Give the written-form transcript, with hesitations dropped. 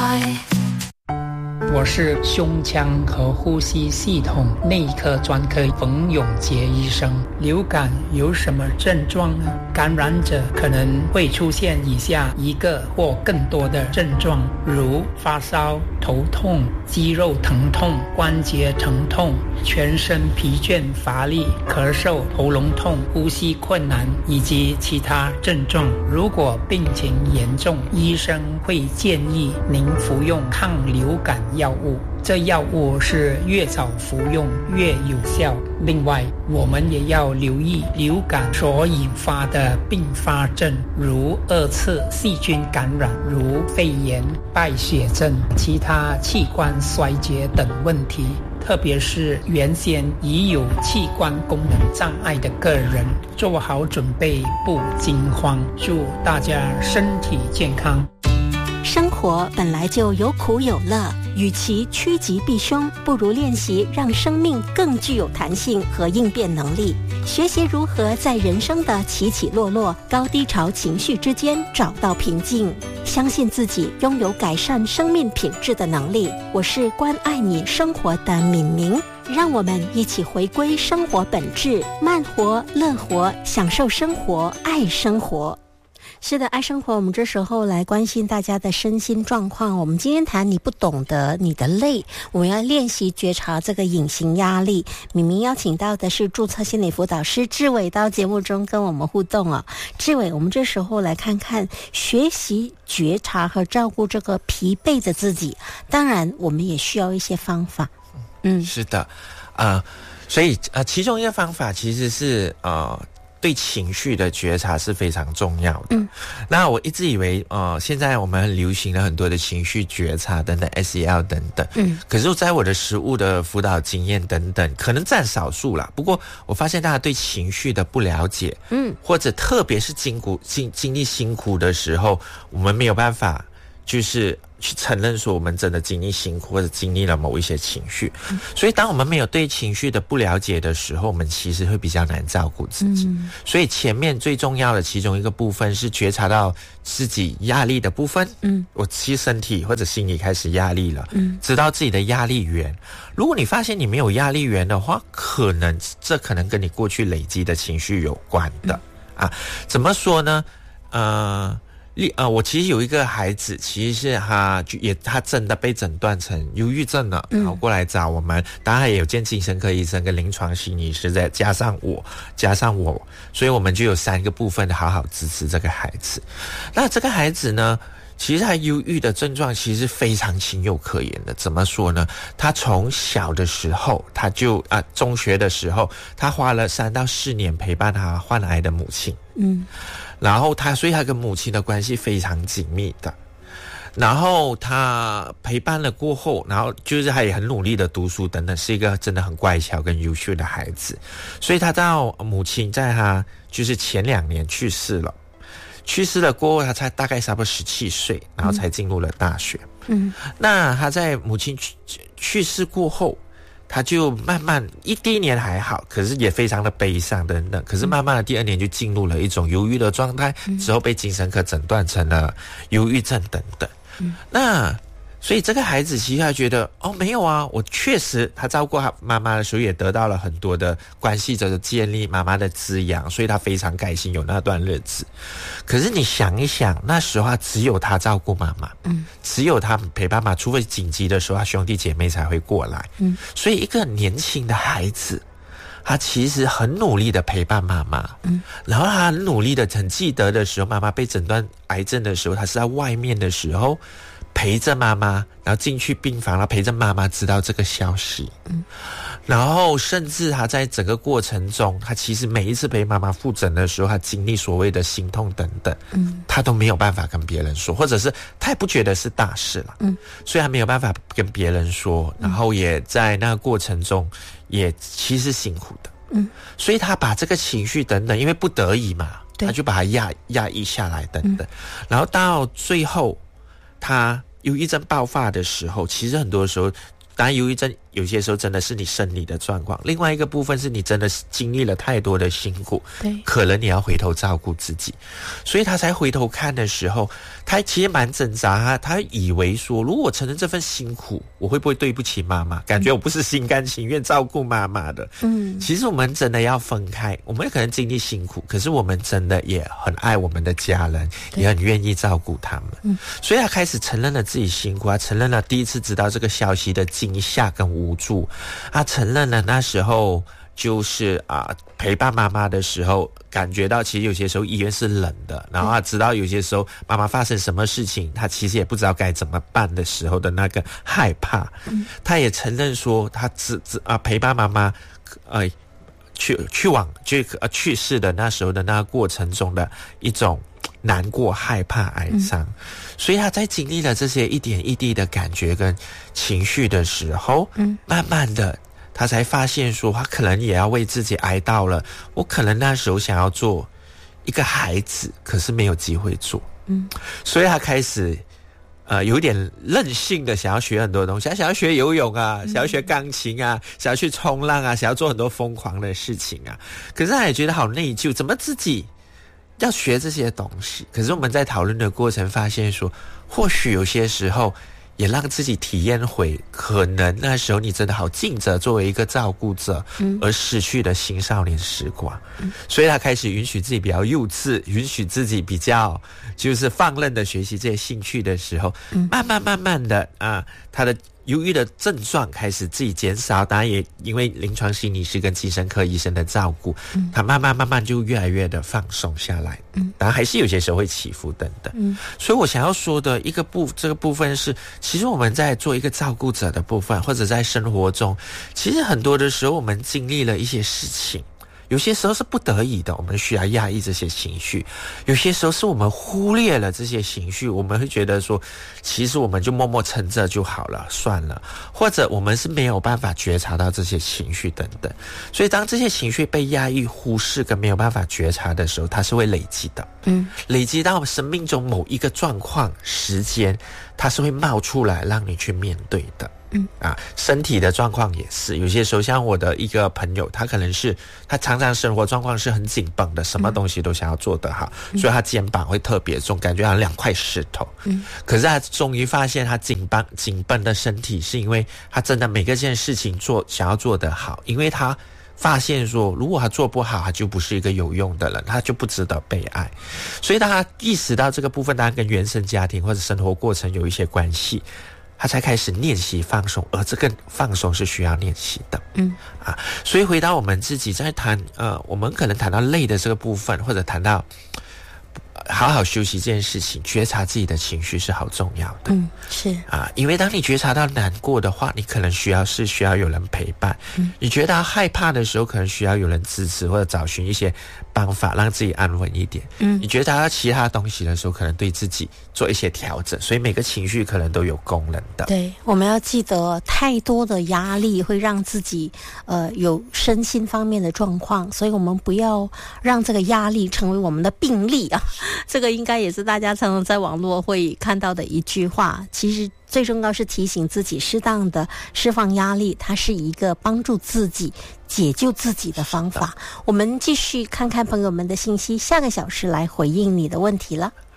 我是胸腔和呼吸系统内科专科冯永杰医生。流感有什么症状呢？感染者可能会出现以下一个或更多的症状，如发烧、头痛、肌肉疼痛、关节疼痛、全身疲倦乏力、咳嗽、喉咙痛、呼吸困难以及其他症状。如果病情严重，医生会建议您服用抗流感药物，这药物是越早服用越有效。另外，我们也要留意流感所引发的并发症，如二次细菌感染，如肺炎、败血症、其他器官衰竭等问题。特别是原先已有器官功能障碍的个人，做好准备，不惊慌。祝大家身体健康。 生活本来就有苦有乐，与其趋吉避凶，不如练习让生命更具有弹性和应变能力，学习如何在人生的起起落落、高低潮情绪之间找到平静，相信自己拥有改善生命品质的能力。我是关爱你生活的敏明，让我们一起回归生活本质，慢活、乐活，享受生活，爱生活。是的，爱生活，我们这时候来关心大家的身心状况。我们今天谈你不懂得你的累，我们要练习觉察这个隐形压力。明明邀请到的是注册心理辅导师志伟到节目中跟我们互动哦。志伟，我们这时候来看看学习觉察和照顾这个疲惫的自己，当然我们也需要一些方法。 是的，所以其中一个方法其实是对情绪的觉察是非常重要的。那我一直以为现在我们很流行了很多的情绪觉察等等 SEL 等等，可是在我的实务的辅导经验等等，可能占少数啦。不过我发现大家对情绪的不了解，或者特别是经历辛苦的时候，我们没有办法就是去承认说我们真的经历辛苦或者经历了某一些情绪，所以当我们没有对情绪的不了解的时候，我们其实会比较难照顾自己。所以前面最重要的其中一个部分是觉察到自己压力的部分。我其实身体或者心理开始压力了，知道自己的压力源。如果你发现你没有压力源的话，这可能跟你过去累积的情绪有关的。怎么说呢？我其实有一个孩子，其实是他真的被诊断成忧郁症了，然后过来找我们，当然也有见精神科医生跟临床心理师，再加上我，所以我们就有3个部分的好好支持这个孩子。那这个孩子呢，其实他忧郁的症状其实非常情有可原的。怎么说呢？他从小的时候，他就中学的时候，他花了3到4年陪伴他患癌的母亲。然后所以他跟母亲的关系非常紧密的。然后他陪伴了过后，然后就是他也很努力的读书等等，是一个真的很乖巧跟优秀的孩子。所以他到母亲在他就是前2年去世了过后，他才大概差不多17岁，然后才进入了大学。那他在母亲去世过后，他就慢慢第一年还好，可是也非常的悲伤等等，可是慢慢的第2年就进入了一种忧郁的状态，之后被精神科诊断成了忧郁症等等。那所以这个孩子其实他觉得没有啊，我确实他照顾他妈妈的时候也得到了很多的关系者的建立，妈妈的滋养，所以他非常开心有那段日子。可是你想一想，那时候只有他照顾妈妈，只有他陪爸妈，除非紧急的时候他兄弟姐妹才会过来。所以一个年轻的孩子，他其实很努力的陪伴妈妈，然后他很努力的很记得的时候，妈妈被诊断癌症的时候，他是在外面的时候陪着妈妈，然后进去病房，然后陪着妈妈知道这个消息。然后甚至他在整个过程中，他其实每一次陪妈妈复诊的时候，他经历所谓的心痛等等，他都没有办法跟别人说，或者是他也不觉得是大事了，所以他没有办法跟别人说，然后也在那个过程中也其实辛苦的。所以他把这个情绪等等，因为不得已嘛，他就把它压抑下来等等，然后到最后他忧郁症爆发的时候，其实很多时候当然忧郁症有些时候真的是你生理的状况，另外一个部分是你真的经历了太多的辛苦， 对， 可能你要回头照顾自己，所以他才回头看的时候，他其实蛮挣扎，他以为说如果我承认这份辛苦，我会不会对不起妈妈，感觉我不是心甘情愿照顾妈妈的。其实我们真的要分开，我们可能经历辛苦，可是我们真的也很爱我们的家人，也很愿意照顾他们。所以他开始承认了自己辛苦，他承认了第一次知道这个消息的惊吓跟无助，他承认了那时候就是陪伴妈妈的时候，感觉到其实有些时候医院是冷的，然后他知道有些时候妈妈发生什么事情，他其实也不知道该怎么办的时候的那个害怕。他也承认说他陪伴妈妈去世的那时候的那个过程中的一种难过、害怕、哀伤。所以他在经历了这些一点一滴的感觉跟情绪的时候，慢慢的他才发现说他可能也要为自己哀悼了，我可能那时候想要做一个孩子，可是没有机会做。所以他开始有点任性的想要学很多东西，他想要学游泳啊，想要学钢琴啊，想要去冲浪啊，想要做很多疯狂的事情啊。可是他也觉得好内疚，怎么自己要学这些东西？可是我们在讨论的过程发现说，或许有些时候也让自己体验回可能那时候你真的好尽责作为一个照顾者而失去的青少年时光。所以他开始允许自己比较幼稚，允许自己比较就是放任的学习这些兴趣的时候，慢慢的他的忧郁的症状开始自己减少，当然也因为临床心理师跟精神科医生的照顾，他慢慢就越来越的放松下来。当然还是有些时候会起伏等等。所以我想要说的这个部分是，其实我们在做一个照顾者的部分，或者在生活中，其实很多的时候我们经历了一些事情，有些时候是不得已的，我们需要压抑这些情绪，有些时候是我们忽略了这些情绪，我们会觉得说其实我们就默默撑着就好了，算了，或者我们是没有办法觉察到这些情绪等等。所以当这些情绪被压抑、忽视跟没有办法觉察的时候，它是会累积的。累积到生命中某一个状况、时间，它是会冒出来让你去面对的。身体的状况也是，有些时候像我的一个朋友，他可能是他常常生活状况是很紧绷的，什么东西都想要做得好，所以他肩膀会特别重，感觉好像2块石头。可是他终于发现他紧绷的身体是因为他真的每个件事情想要做得好，因为他发现说如果他做不好，他就不是一个有用的人，他就不值得被爱。所以当他意识到这个部分当然跟原生家庭或者生活过程有一些关系，他才开始练习放松，而这个放松是需要练习的。所以回到我们自己在谈我们可能谈到累的这个部分，或者谈到好好休息这件事情，觉察自己的情绪是好重要的。 是因为当你觉察到难过的话，你可能需要有人陪伴。你觉得害怕的时候，可能需要有人支持，或者找寻一些办法让自己安稳一点。你觉察到其他东西的时候，可能对自己做一些调整。所以每个情绪可能都有功能的。 对，我们要记得，太多的压力会让自己有身心方面的状况，所以我们不要让这个压力成为我们的病例啊。这个应该也是大家常常在网络会看到的一句话。其实最重要是提醒自己，适当的释放压力，它是一个帮助自己解救自己的方法。我们继续看看朋友们的信息，下个小时来回应你的问题了。